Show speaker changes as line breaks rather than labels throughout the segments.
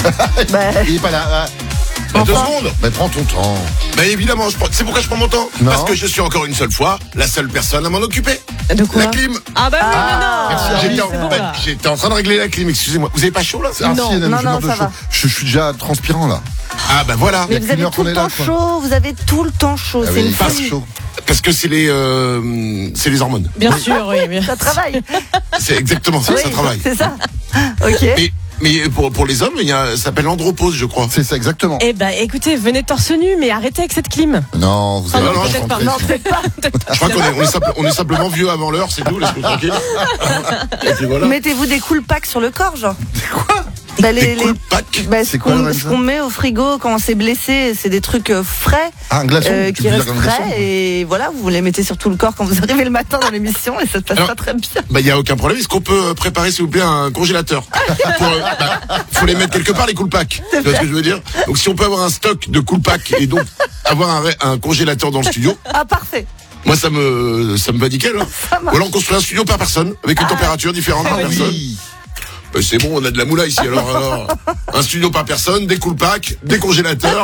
Il est pas là.
Enfin. 2 secondes.
Mais prends ton temps.
Mais évidemment, c'est pourquoi je prends mon temps.
Non.
Parce que je suis encore une seule fois la seule personne à m'en occuper.
De quoi?
La clim.
Ah bah oui, non.
J'étais en train de régler la clim, excusez-moi. Vous avez pas chaud là?
Non,
non, ça va.
Je suis déjà transpirant là.
Ah bah voilà.
Mais vous avez tout le temps chaud, vous avez tout le temps chaud, c'est une
pas
folie.
chaud. Parce que c'est les hormones.
Bien sûr, oui.
Ça travaille.
C'est exactement ça,
Oui,
ça travaille.
C'est ça. Ok.
Mais pour les hommes, ça s'appelle l'andropause, je crois.
C'est ça, exactement.
Eh ben, écoutez, venez torse nu, mais arrêtez avec cette clim.
Non, vous
Ah
avez
non,
pas
peut-être pas.
compris.
Non, peut-être pas.
Je crois qu'on est simplement vieux avant l'heure, c'est tout, laisse-nous tranquille. Et puis voilà.
Mettez-vous des cool packs sur le corps, genre.
Quoi?
Des cool packs.
Ce
quoi,
ce qu'on met au frigo quand on s'est blessé, c'est des trucs frais,
Un glaçon tu
qui
veux dire
restent
un glaçon
frais, et voilà, vous les mettez sur tout le corps quand vous arrivez le matin dans l'émission, et ça se passe
Alors,
pas très bien.
Bah, y a aucun problème. Est-ce qu'on peut préparer, s'il vous plaît, un congélateur? Faut les mettre quelque part, les cool packs. Tu vois ce que je veux dire? Donc, si on peut avoir un stock de cool packs et donc avoir un congélateur dans le studio,
Ah, parfait.
moi, ça me va nickel. Hein. Ou alors, on construit un studio par personne, avec une température différente par personne.
Oui.
C'est bon, on a de la moula ici. Alors, un studio par personne, des cool packs, des congélateurs.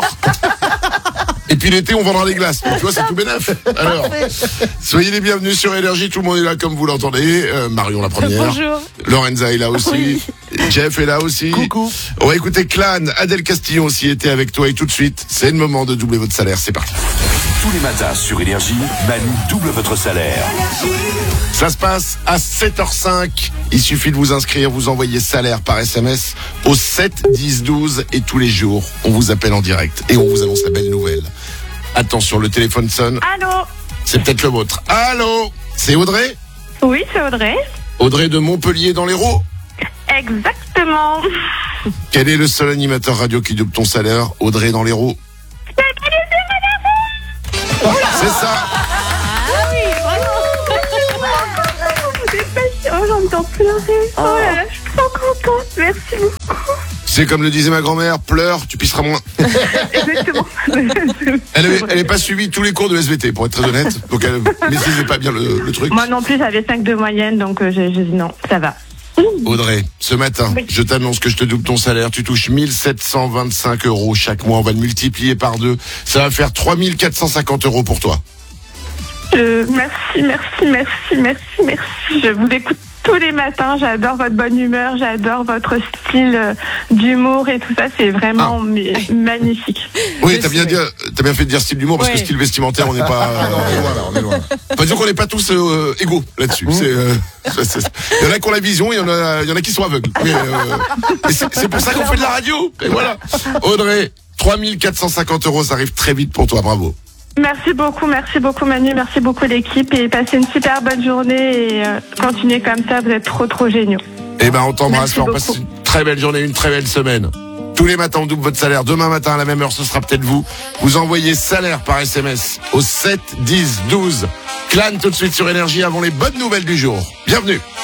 Et puis l'été, on vendra des glaces. Donc, tu vois, c'est tout bénef. Alors, soyez les bienvenus sur Énergie. Tout le monde est là, comme vous l'entendez. Marion, la première.
Bonjour.
Lorenza est là aussi.
Oui.
Jeff est là aussi.
Coucou.
On va écouter Clan. Adèle Castillon aussi était avec toi. Et tout de suite, c'est le moment de doubler votre salaire. C'est parti.
Tous les matins sur Énergie, Manu double votre salaire.
Ça se passe à 7h05. Il suffit de vous inscrire, vous envoyez salaire par SMS au 7 10 12 et tous les jours, on vous appelle en direct et on vous annonce la belle nouvelle. Attention, le téléphone sonne.
Allô?
C'est peut-être le vôtre. Allô? C'est Audrey?
Oui, c'est Audrey.
Audrey de Montpellier dans l'Hérault?
Exactement.
Quel est le seul animateur radio qui double ton salaire? Audrey dans l'Hérault? C'est ça.
Oh, j'ai envie d'en pleurer. Oh là là, je suis trop contente. Merci beaucoup.
C'est comme le disait ma grand-mère, pleure, tu pisseras moins.
Exactement.
Elle est pas suivie tous les cours de SVT, pour être très honnête. Donc elle maîtrisait pas bien le truc.
Moi non plus, j'avais 5 de moyenne, donc j'ai dit non, ça va.
Audrey, ce matin, je t'annonce que je te double ton salaire. Tu touches 1725 € chaque mois. On va le multiplier par 2. Ça va faire 3450 € pour toi.
Merci. Je vous écoute tous les matins. J'adore votre bonne humeur, j'adore votre style d'humour et tout ça. C'est vraiment magnifique.
Oui, t'as bien fait de dire style d'humour parce que style vestimentaire, on n'est pas.
On est loin.
Pas dire qu'on n'est pas tous égaux là-dessus. Il y en a qui ont la vision, il y en a qui sont aveugles. Mais c'est pour ça qu'on fait de la radio. Et voilà. Audrey, 3450 €, ça arrive très vite pour toi. Bravo.
Merci beaucoup Manu, merci beaucoup l'équipe et passez une super bonne journée et continuez comme ça, vous êtes trop géniaux.
Eh ben, on t'embrasse,
Merci
on passe une très belle journée, une très belle semaine. Tous les matins, on double votre salaire. Demain matin, à la même heure, ce sera peut-être vous. Vous envoyez salaire par SMS au 7 10 12. Clan tout de suite sur Énergie avant les bonnes nouvelles du jour. Bienvenue.